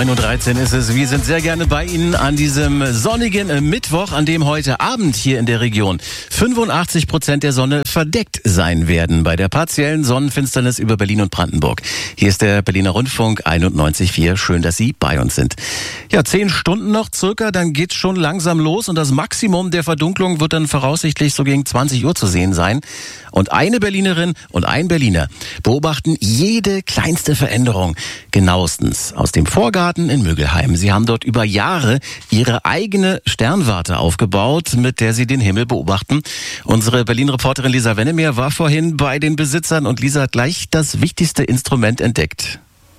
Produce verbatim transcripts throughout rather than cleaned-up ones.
neun Uhr dreizehn ist es. Wir sind sehr gerne bei Ihnen an diesem sonnigen Mittwoch, an dem heute Abend hier in der Region fünfundachtzig Prozent der Sonne verdeckt sein werden bei der partiellen Sonnenfinsternis über Berlin und Brandenburg. Hier ist der Berliner Rundfunk einundneunzig Komma vier. Schön, dass Sie bei uns sind. Ja, zehn Stunden noch circa, dann geht's schon langsam los und das Maximum der Verdunklung wird dann voraussichtlich so gegen zwanzig Uhr zu sehen sein. Und eine Berlinerin und ein Berliner beobachten jede kleinste Veränderung genauestens aus dem Vorgarten in Müggelheim. Sie haben dort über Jahre ihre eigene Sternwarte aufgebaut, mit der sie den Himmel beobachten. Unsere Berlin-Reporterin Lisa Wennemeyer war vorhin bei den Besitzern und Lisa hat gleich das wichtigste Instrument entdeckt.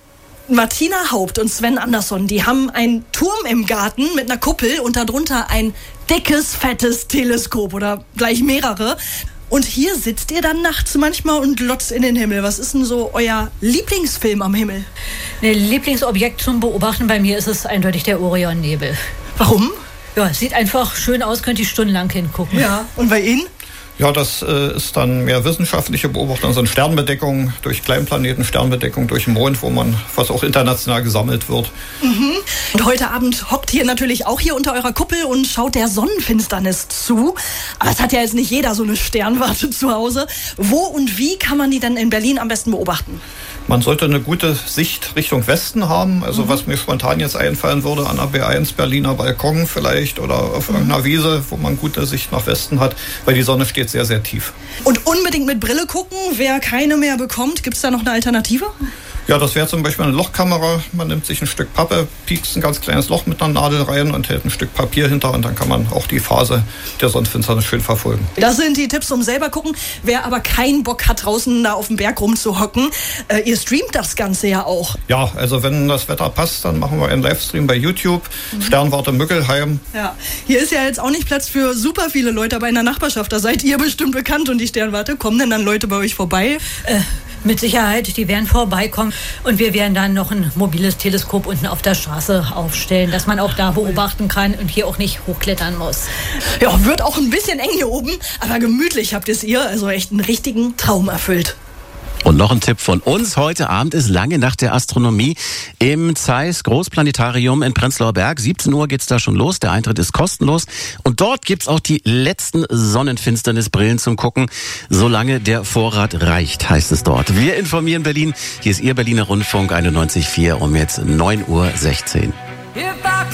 Martina Haupt und Sven Andersson, die haben einen Turm im Garten mit einer Kuppel und darunter ein dickes, fettes Teleskop oder gleich mehrere. Und hier sitzt ihr dann nachts manchmal und glotzt in den Himmel. Was ist denn so euer Lieblingsfilm am Himmel? Ein Lieblingsobjekt zum Beobachten bei mir ist es eindeutig der Orionnebel. Warum? Ja, sieht einfach schön aus, könnte ich stundenlang hingucken. Ja, und bei Ihnen? Ja, das äh, ist dann mehr wissenschaftliche Beobachtung, also Sternbedeckung durch Kleinplaneten, Sternbedeckung durch den Mond, wo man, was auch international gesammelt wird. Mhm. Und heute Abend hockt ihr natürlich auch hier unter eurer Kuppel und schaut der Sonnenfinsternis zu. Aber es hat ja jetzt nicht jeder so eine Sternwarte zu Hause. Wo und wie kann man die denn in Berlin am besten beobachten? Man sollte eine gute Sicht Richtung Westen haben. Also mhm. was mir spontan jetzt einfallen würde, an der B eins Berliner Balkon vielleicht oder auf mhm. irgendeiner Wiese, wo man gute Sicht nach Westen hat, weil die Sonne steht sehr, sehr tief. Und unbedingt mit Brille gucken, wer keine mehr bekommt. Gibt es da noch eine Alternative? Ja, das wäre zum Beispiel eine Lochkamera. Man nimmt sich ein Stück Pappe, piekst ein ganz kleines Loch mit einer Nadel rein und hält ein Stück Papier hinter und dann kann man auch die Phase der Sonnenfinsternis schön verfolgen. Das sind die Tipps zum selber gucken. Wer aber keinen Bock hat, draußen da auf dem Berg rumzuhocken, äh, ihr streamt das Ganze ja auch. Ja, also wenn das Wetter passt, dann machen wir einen Livestream bei YouTube. Mhm. Sternwarte Müggelheim. Ja, hier ist ja jetzt auch nicht Platz für super viele Leute, aber in der Nachbarschaft, da seid ihr bestimmt bekannt und die Sternwarte. Kommen denn dann Leute bei euch vorbei? Äh, mit Sicherheit, die werden vorbeikommen und wir werden dann noch ein mobiles Teleskop unten auf der Straße aufstellen, dass man auch da beobachten kann und hier auch nicht hochklettern muss. Ja, wird auch ein bisschen eng hier oben, aber gemütlich habt es ihr, also echt einen richtigen Traum erfüllt. Und noch ein Tipp von uns. Heute Abend ist lange Nacht der Astronomie im Zeiss Großplanetarium in Prenzlauer Berg. siebzehn Uhr geht's da schon los. Der Eintritt ist kostenlos. Und dort gibt's auch die letzten Sonnenfinsternisbrillen zum Gucken. Solange der Vorrat reicht, heißt es dort. Wir informieren Berlin. Hier ist Ihr Berliner Rundfunk einundneunzig Komma vier um jetzt neun Uhr sechzehn.